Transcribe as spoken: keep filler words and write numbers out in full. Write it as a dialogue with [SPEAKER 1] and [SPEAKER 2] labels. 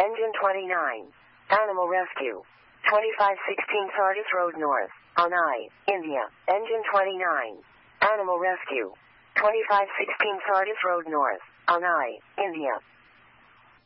[SPEAKER 1] Engine twenty-nine. Animal Rescue. twenty-five sixteen Sardis Road North, Chennai, India. Engine twenty-nine. Animal Rescue. twenty-five sixteen Sardis Road North, Chennai, India.